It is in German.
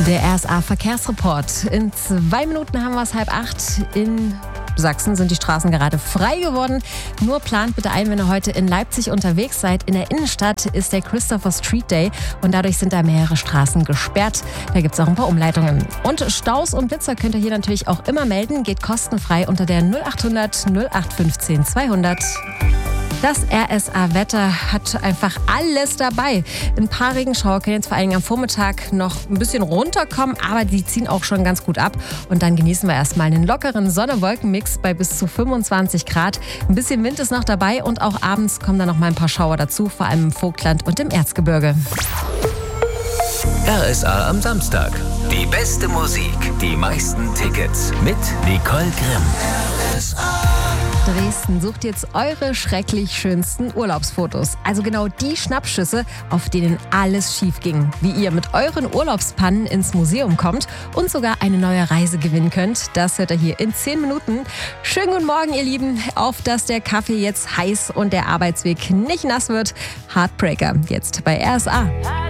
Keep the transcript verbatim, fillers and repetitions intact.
Der R S A-Verkehrsreport. In zwei Minuten haben wir es halb acht. In Sachsen sind die Straßen gerade frei geworden. Nur plant bitte ein, wenn ihr heute in Leipzig unterwegs seid. In der Innenstadt ist der Christopher Street Day und dadurch sind da mehrere Straßen gesperrt. Da gibt es auch ein paar Umleitungen. Und Staus und Blitzer könnt ihr hier natürlich auch immer melden. Geht kostenfrei unter der null acht hundert null acht fünfzehn zweihundert. Das R S A-Wetter hat einfach alles dabei. Ein paar Regenschauer können jetzt vor allem am Vormittag noch ein bisschen runterkommen, aber die ziehen auch schon ganz gut ab. Und dann genießen wir erstmal einen lockeren Sonne-Wolken-Mix bei bis zu fünfundzwanzig Grad. Ein bisschen Wind ist noch dabei und auch abends kommen dann noch mal ein paar Schauer dazu, vor allem im Vogtland und im Erzgebirge. R S A am Samstag. Die beste Musik, die meisten Tickets mit Nicole Grimm. R S A. Dresden sucht jetzt eure schrecklich schönsten Urlaubsfotos. Also genau die Schnappschüsse, auf denen alles schief ging. Wie ihr mit euren Urlaubspannen ins Museum kommt und sogar eine neue Reise gewinnen könnt, das hört ihr hier in zehn Minuten. Schönen guten Morgen, ihr Lieben. Auf dass der Kaffee jetzt heiß und der Arbeitsweg nicht nass wird. Heartbreaker jetzt bei R S A.